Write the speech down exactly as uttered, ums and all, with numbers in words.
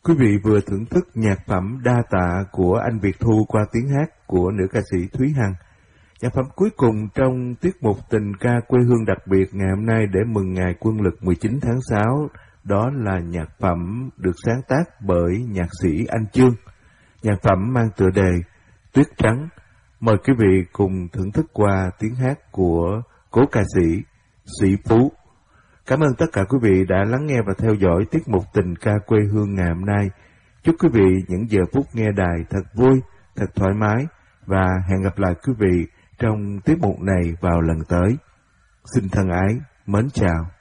Quý vị vừa thưởng thức nhạc phẩm Đa Tạ của anh Việt Thu qua tiếng hát của nữ ca sĩ Thúy Hằng. Nhạc phẩm cuối cùng trong tiết mục Tình ca quê hương đặc biệt ngày hôm nay để mừng ngày Quân lực mười chín tháng sáu, đó là nhạc phẩm được sáng tác bởi nhạc sĩ Anh Chương. Nhạc phẩm mang tựa đề Tuyết Trắng. Mời quý vị cùng thưởng thức qua tiếng hát của cố ca sĩ Sĩ Phú. Cảm ơn tất cả quý vị đã lắng nghe và theo dõi tiết mục Tình ca quê hương ngày hôm nay. Chúc quý vị những giờ phút nghe đài thật vui, thật thoải mái và hẹn gặp lại quý vị trong tiết mục này vào lần tới. Xin thân ái, mến chào.